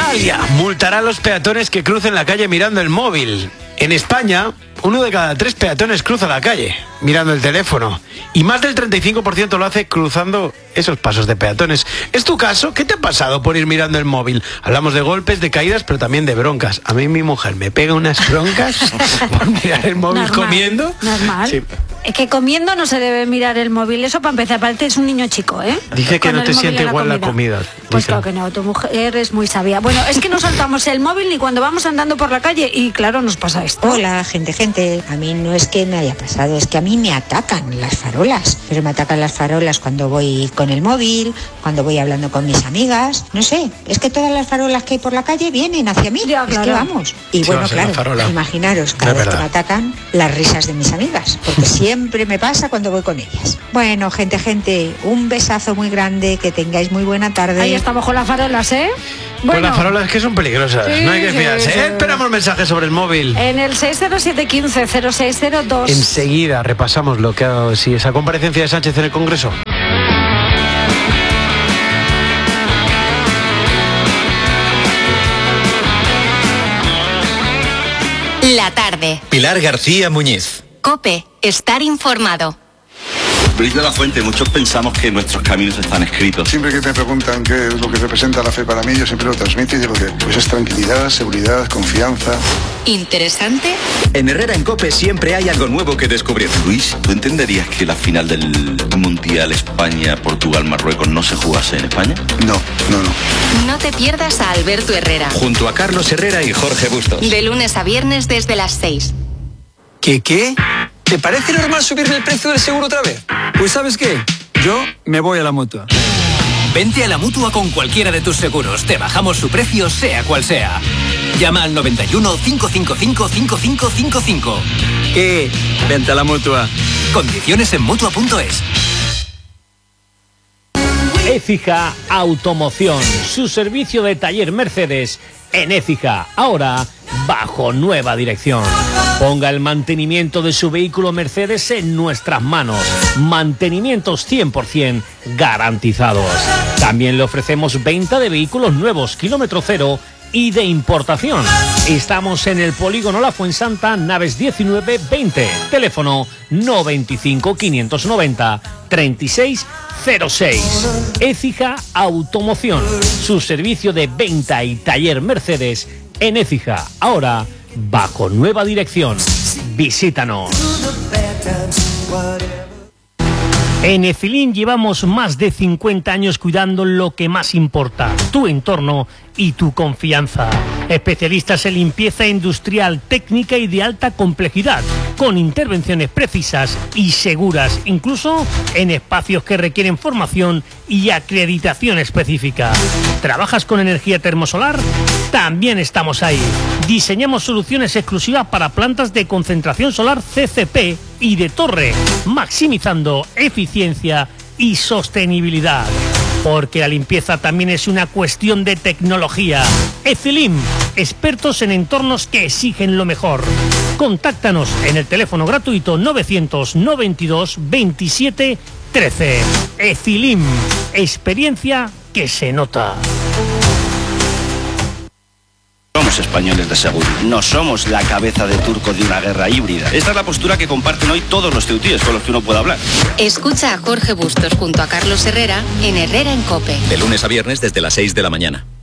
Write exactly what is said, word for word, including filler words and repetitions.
Italia multará a los peatones que crucen la calle mirando el móvil. En España, uno de cada tres peatones cruza la calle mirando el teléfono. Y más del treinta y cinco por ciento lo hace cruzando esos pasos de peatones. ¿Es tu caso? ¿Qué te ha pasado por ir mirando el móvil? Hablamos de golpes, de caídas, pero también de broncas. A mí mi mujer me pega unas broncas por mirar el móvil normal, comiendo. Normal. Sí. Es que comiendo no se debe mirar el móvil. Eso para empezar, parece es un niño chico, ¿eh? Dice que Con no el te móvil siente en igual la comida. Pues Dice. claro que no, tu mujer es muy sabia. Bueno, es que no soltamos el móvil ni cuando vamos andando por la calle y claro, nos pasa esto. Hola, gente, gente. A mí no es que me haya pasado, es que a mí me atacan las farolas. Pero me atacan las farolas cuando voy con el móvil, cuando voy hablando con mis amigas. No sé, es que todas las farolas que hay por la calle vienen hacia mí. Ya, es claro. que vamos. Y Sí, bueno, vas en la claro, farola. imaginaros cada Es vez que verdad. me atacan las risas de mis amigas, porque siempre me pasa cuando voy con ellas. Bueno, gente, gente, un besazo muy grande, que tengáis muy buena tarde. Ahí estamos con las farolas, ¿eh? Pues las farolas es que son peligrosas, Sí, no hay que sí, fiarse. sí. ¿Eh? Esperamos mensajes sobre el móvil. En el seis cero siete uno cinco cero seis cero dos. Enseguida repasamos lo que ha sido esa comparecencia de Sánchez en el Congreso. La tarde. Pilar García Muñiz. COPE. Estar informado. Luis de la Fuente, muchos pensamos que nuestros caminos están escritos. Siempre que me preguntan qué es lo que representa la fe para mí, yo siempre lo transmito y digo que pues es tranquilidad, seguridad, confianza. Interesante. En Herrera en COPE siempre hay algo nuevo que descubrir. Luis, ¿tú entenderías que la final del Mundial España-Portugal-Marruecos no se jugase en España? No, no, no. No te pierdas a Alberto Herrera. Junto a Carlos Herrera y Jorge Bustos. De lunes a viernes desde las seis. ¿Qué qué? ¿Te parece normal subirle el precio del seguro otra vez? Pues ¿sabes qué? Yo me voy a la Mutua. Vente a la Mutua con cualquiera de tus seguros. Te bajamos su precio, sea cual sea. Llama al noventa y uno, cinco cinco cinco, cinco cinco cinco cinco. ¿Qué? Vente a la Mutua. Condiciones en Mutua punto es. Écija Automoción, su servicio de taller Mercedes en Écija, ahora bajo nueva dirección. Ponga el mantenimiento de su vehículo Mercedes en nuestras manos. Mantenimientos cien por ciento garantizados. También le ofrecemos venta de vehículos nuevos, kilómetro cero y de importación. Estamos en el Polígono La Fuensanta, naves diecinueve veinte. Teléfono noventa y cinco, quinientos noventa, treinta y seis cero seis. Écija Automoción, su servicio de venta y taller Mercedes en Écija, ahora bajo nueva dirección. Visítanos. En Efilin llevamos más de cincuenta años cuidando lo que más importa, tu entorno y tu confianza. Especialistas en limpieza industrial, técnica y de alta complejidad, con intervenciones precisas y seguras, incluso en espacios que requieren formación y acreditación específica. ¿Trabajas con energía termosolar? También estamos ahí. Diseñamos soluciones exclusivas para plantas de concentración solar C C P y de torre, maximizando eficiencia y sostenibilidad. Porque la limpieza también es una cuestión de tecnología. Efilim, expertos en entornos que exigen lo mejor. Contáctanos en el teléfono gratuito novecientos noventa y dos veintisiete trece. Efilim, experiencia que se nota. Somos españoles de seguro. No somos la cabeza de turco de una guerra híbrida. Esta es la postura que comparten hoy todos los ceutíes con los que uno puede hablar. Escucha a Jorge Bustos junto a Carlos Herrera en Herrera en COPE. De lunes a viernes desde las seis de la mañana.